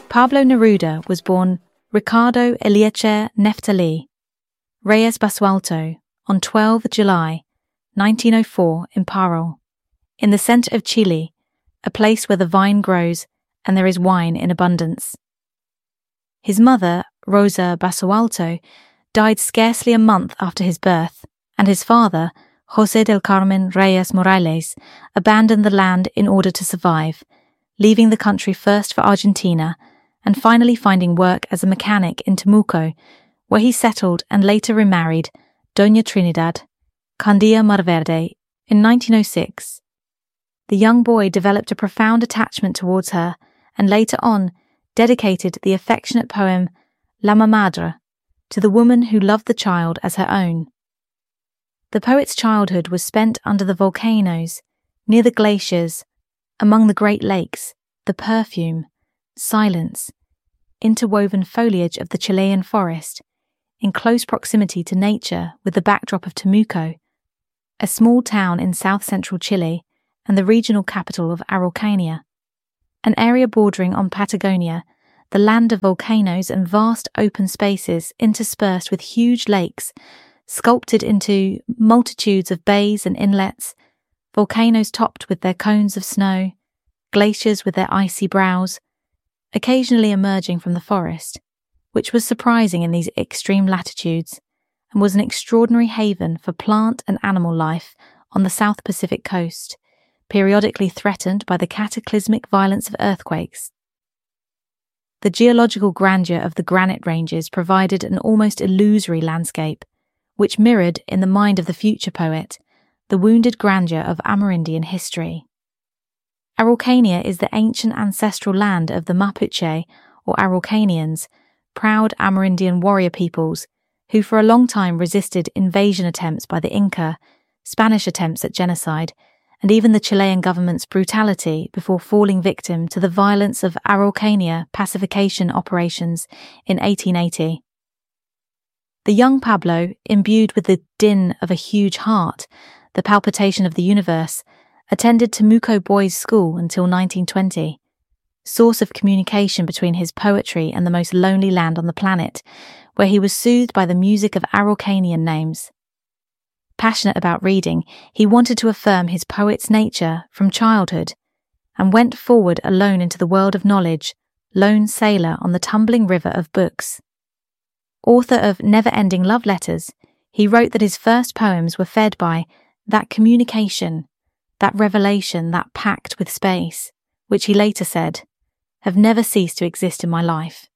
Pablo Neruda was born Ricardo Eliezer Neftali Reyes Basualto on 12 July 1904 in Parral, in the center of Chile, a place where the vine grows and there is wine in abundance. His mother, Rosa Basualto, died scarcely a month after his birth, and his father, José del Carmen Reyes Morales, abandoned the land in order to survive, leaving the country first for Argentina and finally finding work as a mechanic in Temuco, where he settled and later remarried Doña Trinidad Candia Marverde in 1906. The young boy developed a profound attachment towards her and later on dedicated the affectionate poem La Mamadre to the woman who loved the child as her own. The poet's childhood was spent under the volcanoes, near the glaciers, among the Great Lakes, the perfume, silence, interwoven foliage of the Chilean forest, in close proximity to nature with the backdrop of Temuco, a small town in south-central Chile and the regional capital of Araucania, an area bordering on Patagonia, the land of volcanoes and vast open spaces interspersed with huge lakes, sculpted into multitudes of bays and inlets, volcanoes topped with their cones of snow, glaciers with their icy brows, occasionally emerging from the forest, which was surprising in these extreme latitudes, and was an extraordinary haven for plant and animal life on the South Pacific coast, periodically threatened by the cataclysmic violence of earthquakes. The geological grandeur of the granite ranges provided an almost illusory landscape, which mirrored, in the mind of the future poet, the wounded grandeur of Amerindian history. Araucania is the ancient ancestral land of the Mapuche, or Araucanians, proud Amerindian warrior peoples who for a long time resisted invasion attempts by the Inca, Spanish attempts at genocide, and even the Chilean government's brutality before falling victim to the violence of Araucania pacification operations in 1880. The young Pablo, imbued with the din of a huge heart, the palpitation of the universe, attended Temuco Boys' School until 1920, source of communication between his poetry and the most lonely land on the planet, where he was soothed by the music of Araucanian names. Passionate about reading, he wanted to affirm his poet's nature from childhood, and went forward alone into the world of knowledge, lone sailor on the tumbling river of books. Author of never-ending love letters, he wrote that his first poems were fed by that communication, that revelation, that pact with space, which he later said, have never ceased to exist in my life.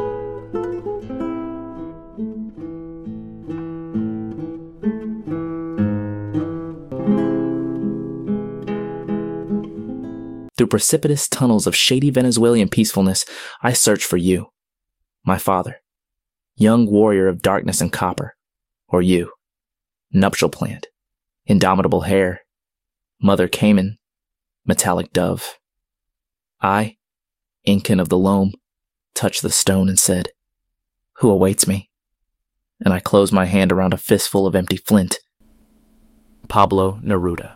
Through precipitous tunnels of shady Venezuelan peacefulness, I search for you, my father, young warrior of darkness and copper, or you, nuptial plant, indomitable hair, mother Cayman, metallic dove. I, Incan of the loam, touched the stone and said, "Who awaits me?" And I closed my hand around a fistful of empty flint. Pablo Neruda.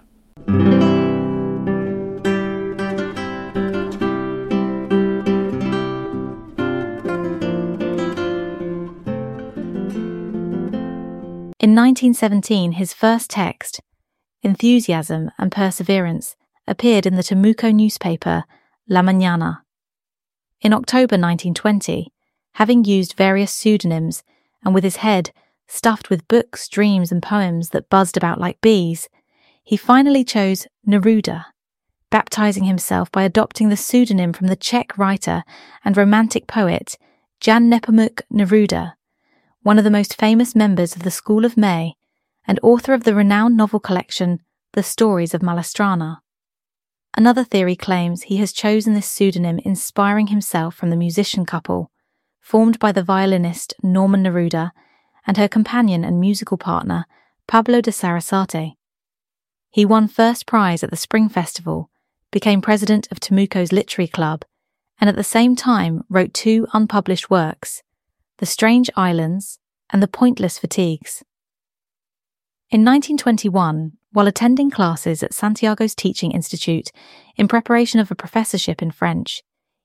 In 1917, his first text, Enthusiasm and Perseverance, appeared in the Temuco newspaper La Mañana. In October 1920, having used various pseudonyms and with his head stuffed with books, dreams and poems that buzzed about like bees, he finally chose Neruda, baptizing himself by adopting the pseudonym from the Czech writer and romantic poet Jan Nepomuk Neruda, one of the most famous members of the School of May and author of the renowned novel collection The Stories of Malestranza. Another theory claims he has chosen this pseudonym inspiring himself from the musician couple, formed by the violinist Norman Neruda and her companion and musical partner Pablo de Sarasate. He won first prize at the Spring Festival, became president of Temuco's Literary Club, and at the same time wrote two unpublished works, The Strange Islands and The Pointless Fatigues. In 1921, while attending classes at Santiago's Teaching Institute in preparation of a professorship in French,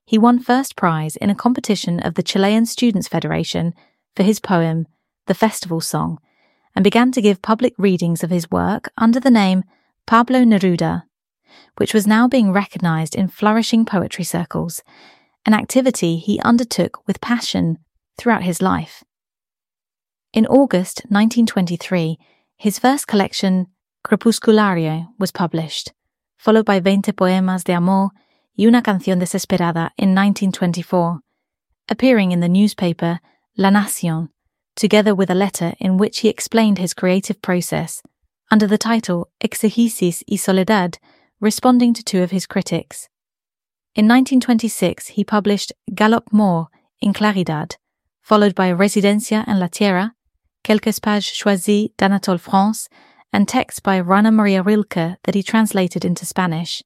He won first prize in a competition of the Chilean Students' Federation for his poem, The Festival Song, and began to give public readings of his work under the name Pablo Neruda, which was now being recognized in flourishing poetry circles, an activity he undertook with passion throughout his life. In August 1923, his first collection, Crepusculario, was published, followed by 20 Poemas de Amor y una Canción Desesperada in 1924, appearing in the newspaper La Nación, together with a letter in which he explained his creative process under the title Exegesis y Soledad, responding to two of his critics. In 1926, he published Galop Mort in Claridad, followed by Residencia en la Tierra, Quelques pages choisies d'Anatole France, and texts by Rainer Maria Rilke that he translated into Spanish.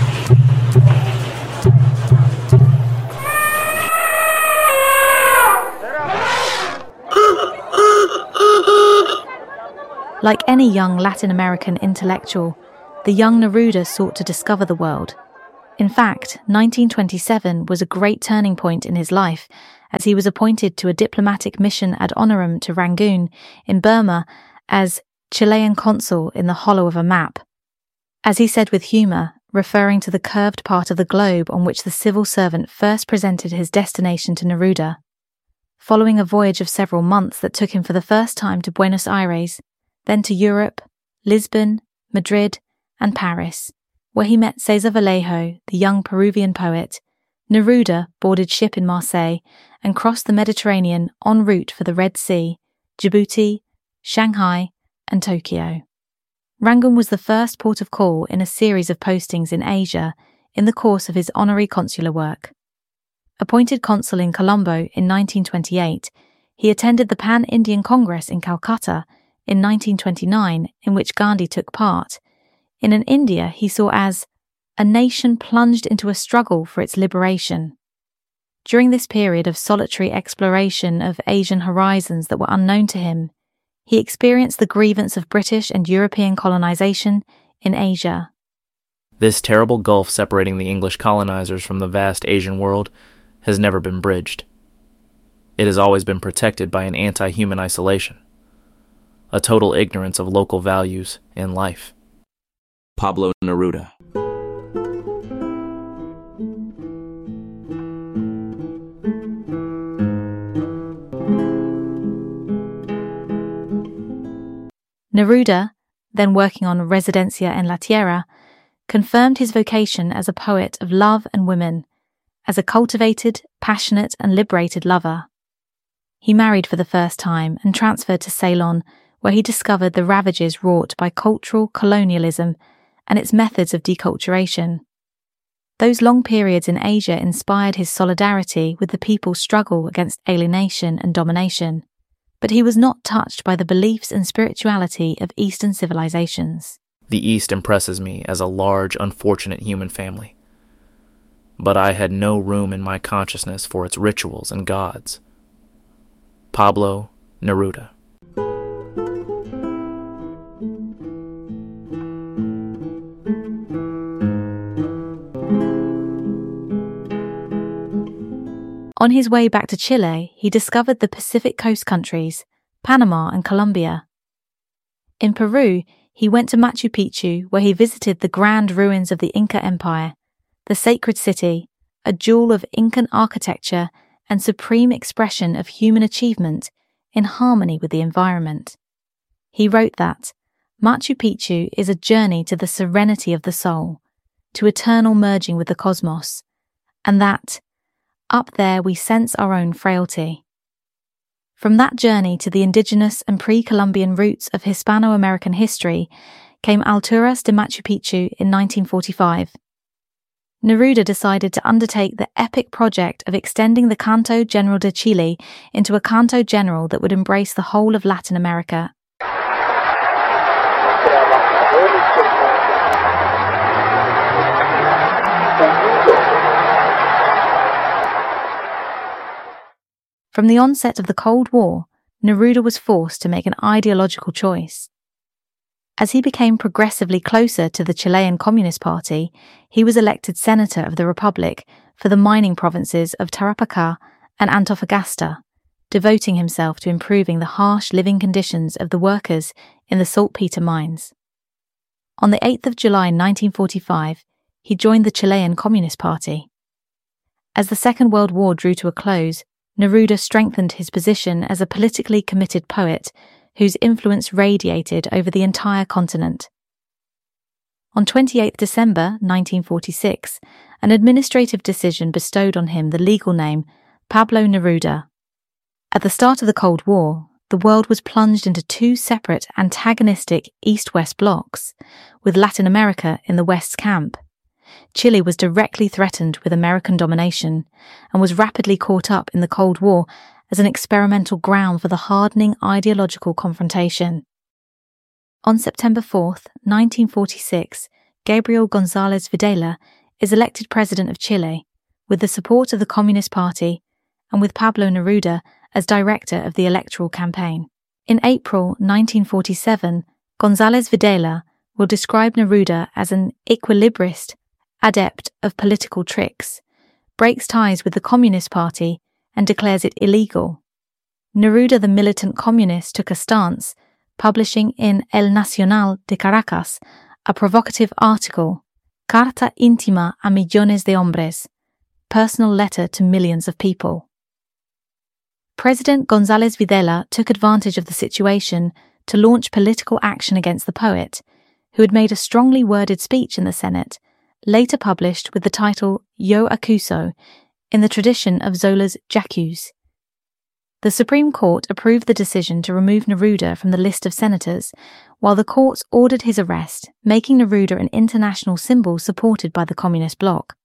Like any young Latin American intellectual, the young Neruda sought to discover the world. In fact, 1927 was a great turning point in his life, as he was appointed to a diplomatic mission ad honorem to Rangoon in Burma as Chilean consul in the hollow of a map. As he said with humour, referring to the curved part of the globe on which the civil servant first presented his destination to Neruda. Following a voyage of several months that took him for the first time to Buenos Aires, then to Europe, Lisbon, Madrid, and Paris, where he met César Vallejo, the young Peruvian poet, Neruda boarded ship in Marseille and crossed the Mediterranean en route for the Red Sea, Djibouti, Shanghai, and Tokyo. Rangoon was the first port of call in a series of postings in Asia in the course of his honorary consular work. Appointed consul in Colombo in 1928, he attended the Pan-Indian Congress in Calcutta in 1929, in which Gandhi took part, in an India he saw as a nation plunged into a struggle for its liberation. During this period of solitary exploration of Asian horizons that were unknown to him, he experienced the grievance of British and European colonization in Asia. This terrible gulf separating the English colonizers from the vast Asian world has never been bridged. It has always been protected by an anti-human isolation, a total ignorance of local values and life. Pablo Neruda. Neruda, then working on Residencia en la Tierra, confirmed his vocation as a poet of love and women, as a cultivated, passionate and liberated lover. He married for the first time and transferred to Ceylon, where he discovered the ravages wrought by cultural colonialism and its methods of deculturation. Those long periods in Asia inspired his solidarity with the people's struggle against alienation and domination, but he was not touched by the beliefs and spirituality of Eastern civilizations. The East impresses me as a large, unfortunate human family, but I had no room in my consciousness for its rituals and gods. Pablo Neruda. On his way back to Chile, he discovered the Pacific coast countries, Panama and Colombia. In Peru, he went to Machu Picchu, where he visited the grand ruins of the Inca Empire, the sacred city, a jewel of Incan architecture and supreme expression of human achievement in harmony with the environment. He wrote that Machu Picchu is a journey to the serenity of the soul, to eternal merging with the cosmos, and that up there we sense our own frailty. From that journey to the indigenous and pre-Columbian roots of Hispano-American history came Alturas de Machu Picchu in 1945. Neruda decided to undertake the epic project of extending the Canto General de Chile into a Canto General that would embrace the whole of Latin America. From the onset of the Cold War, Neruda was forced to make an ideological choice. As he became progressively closer to the Chilean Communist Party, he was elected Senator of the Republic for the mining provinces of Tarapacá and Antofagasta, devoting himself to improving the harsh living conditions of the workers in the saltpeter mines. On the 8th of July 1945, he joined the Chilean Communist Party. As the Second World War drew to a close, Neruda strengthened his position as a politically committed poet whose influence radiated over the entire continent. On 28 December 1946, an administrative decision bestowed on him the legal name Pablo Neruda. At the start of the Cold War, the world was plunged into two separate antagonistic East-West blocs, with Latin America in the West's camp. Chile was directly threatened with American domination and was rapidly caught up in the Cold War as an experimental ground for the hardening ideological confrontation. On September 4, 1946, Gabriel González Videla is elected president of Chile, with the support of the Communist Party and with Pablo Neruda as director of the electoral campaign. In April 1947, González Videla will describe Neruda as an equilibrist, adept of political tricks, breaks ties with the Communist Party and declares it illegal. Neruda, the militant communist, took a stance, publishing in El Nacional de Caracas a provocative article, Carta íntima a millones de hombres, personal letter to millions of people. President González Videla took advantage of the situation to launch political action against the poet, who had made a strongly worded speech in the Senate, later published with the title Yo Acuso, in the tradition of Zola's J'accuse. The Supreme Court approved the decision to remove Neruda from the list of senators, while the courts ordered his arrest, making Neruda an international symbol supported by the Communist bloc.